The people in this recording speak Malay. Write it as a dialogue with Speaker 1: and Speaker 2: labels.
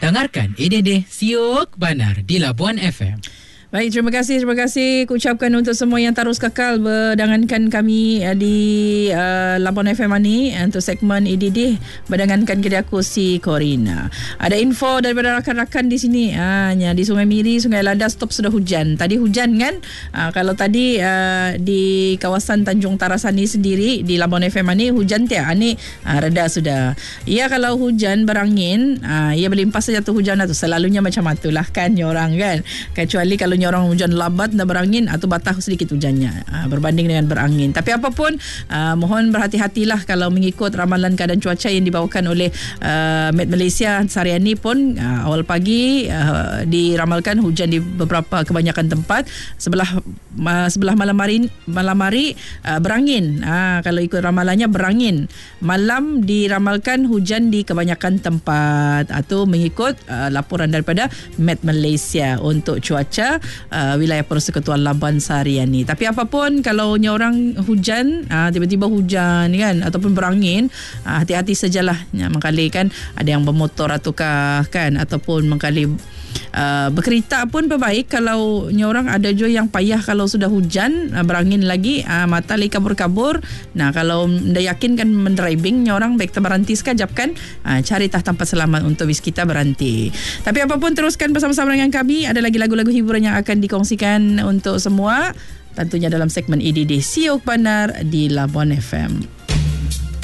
Speaker 1: Dengarkan EDD Siok Banar di Labuan FM.
Speaker 2: Baik, terima kasih ucapkan untuk semua yang terus kekal berdengarkan kami di Labuan FM ni untuk segmen EDD berdengarkan kedai aku si Corina. Ada info daripada rakan-rakan di sini. Di Sungai Miri, Sungai Lada stop sudah hujan. Tadi hujan kan? Kalau tadi di kawasan Tanjung Tarasani sendiri di Labuan FM ni hujan tiap ni reda sudah. Ya, kalau hujan berangin, ia berlimpah saja tu hujan tu. Selalunya macam itulah kan orang kan. Kecuali kalau orang hujan lambat dan berangin atau batah sedikit hujannya berbanding dengan berangin. Tapi apapun mohon berhati-hatilah kalau mengikut ramalan keadaan cuaca yang dibawakan oleh Met Malaysia seharian ni pun awal pagi diramalkan hujan di beberapa kebanyakan tempat. Sebelah malam hari berangin. Kalau ikut ramalannya berangin. Malam diramalkan hujan di kebanyakan tempat atau mengikut laporan daripada Met Malaysia untuk cuaca wilayah Persekutuan Labuan seharian ni. Tapi apapun kalau orang hujan, tiba-tiba hujan kan ataupun berangin, hati-hati sajalah. Mengkali kan ada yang bermotor ataukah kan ataupun mengkali berkereta pun berbaik. Kalau orang ada juga yang payah kalau sudah hujan berangin lagi, mata lagi kabur-kabur. Nah, kalau anda yakin kan mendriving orang baik kita berhenti sekejap kan, cari tempat selamat untuk bis kita berhenti. Tapi apapun teruskan bersama-sama dengan kami. Ada lagi lagu-lagu hiburan yang akan dikongsikan untuk semua, tentunya dalam segmen EDD Siok Banar di Labuan FM.